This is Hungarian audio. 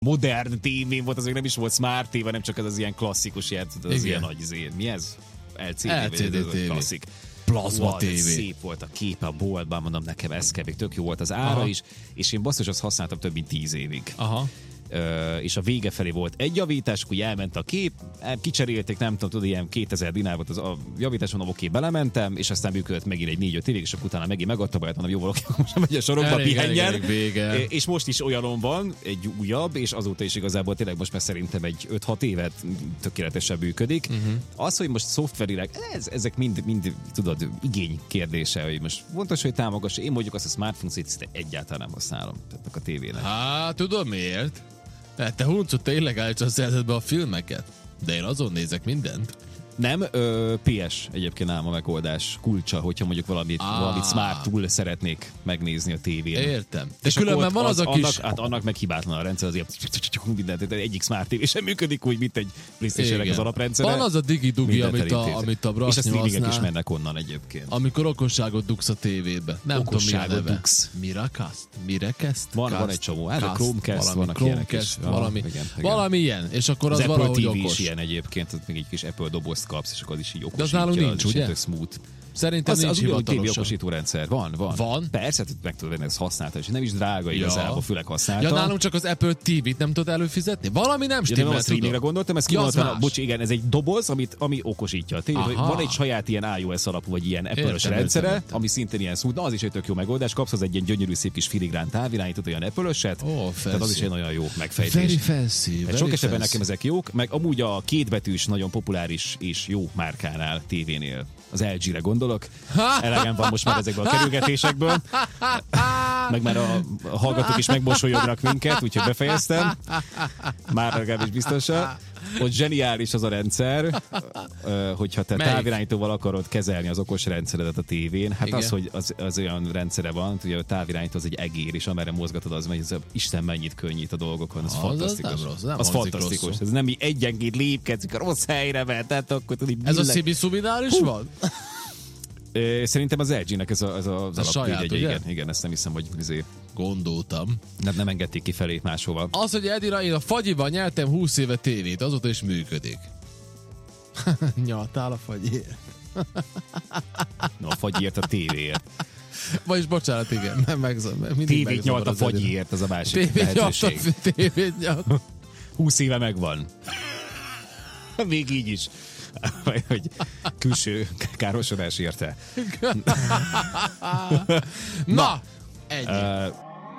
modern tévén volt, az még nem is volt smart tévé, hanem csak az ilyen klasszikus az ilyen nagy mi ez? LCD TV. Klasszik. Plazma TV. Szép volt a kép a boltban, mondom nekem ez kevés, tök jó volt az ára is, és én basszus azt használtam több mint 10 évig. Aha. És a vége felé volt egy javítás, akkor elment a kép, kicserélték, nem tudom, ilyen 2000 dinár volt az a javítás, mondom, oké, belementem, és aztán működött megint egy 4-5 évig, és akkor utána megint megadta, vagy mondom, jó valaki, most megy a sorokba, pihenjen. És most is olyanom van, egy újabb, és azóta is igazából tényleg most már szerintem egy 5-6 évet tökéletesen működik. Az, hogy most szoftverileg, ezek mind tudod, igény kérdése, hogy most fontos, hogy támogass, én mondjuk azt a smart funkciót egyáltalán nem használom a tévének. Hát, tudom miért? Te huncut, te illegálisan szerzed be a filmeket. De én azon nézek mindent. Nem, PS egyébként nálam a megoldás kulcsa, hogyha mondjuk valamit smart-ul szeretnék megnézni a tévén. Értem. De és különben van az a kis... Annak meg hibátlan a rendszer, azért mindent, egyik smart TV sem működik úgy, mint egy PlayStation-nek az alaprendszere. Van az a digi-dugi, amit a Brasnyó és a streamingek használ, is mennek onnan egyébként. amikor okosságot dugsz a tévébe. Nem tudom, mi a neve. Dugsz. Mirecast? Van egy csomó. A Chromecast, vannak ilyenek is. Valami ilyen. És akkor az Apple valahogy TV okos. is ilyen egyébként, ott még egy kis Apple dobozt kapsz, és akkor az is így okosítja. De az nálunk nincs, ugye? Smooth. Szerintem nincs hivatalosan. Az TV okosítórendszer. Van? Persze, meg tudod venni, ezt használta, és nem is drága igazából, főleg használta. Ja, nálunk csak az Apple TV-t nem tudod előfizetni? Valami nem stimmel, tudom. A streamingre gondoltam, ez bocs, igen, ez egy doboz, ami okosítja a tévét. Van egy saját ilyen iOS alapú, vagy ilyen Apple-ös rendszere, ami szintén ilyen smooth. Na, az is egy tök jó megoldás. Kapsz az egy ilyen gyönyörű, szép kis filigrán távirányítót, olyan Apple-öset. Tehát az is egy nagyon jó megfejtés. Very fancy. Sok esetben nekem ezek jók, meg amúgy a kétbetűs, nagyon populáris és jó márkánál, tévénél. Az LG-re gondolok. Elegem van most már ezekből a kerülgetésekből. Meg már a hallgatók is megmosolyognak minket, úgyhogy befejeztem. Már legalábbis biztosan. Ott zseniális az a rendszer, hogyha te távirányítóval akarod kezelni az okos rendszeredet a tévén, hát igen. Az, hogy az olyan rendszere van, hogy a távirányító az egy egér, és amerre mozgatod, az megy, Isten mennyit könnyít a dolgokon, az fantasztikus. Az fantasztikus. Ez nem így egyenként lépkedzik, a rossz helyre ment, tehát akkor tudod, ez a szibi-szubinális van? Szerintem az LG-nek ez az alapjegye, igen, ezt nem hiszem, hogy gondoltam. Nem engedték ki felé máshova. Az, hogy Edira, én a fagyiban nyertem 20 éve tévét, azóta is működik. Nyaltál a fagyiért. No, a fagyiért a tévéért. Vagyis bocsánat, igen. Tévét nyalt a fagyiért, az a másik lehetőség. Tévét nyalt. 20 éve megvan. Még így is. Hogy külső károsodás érte. Na! Ennyi.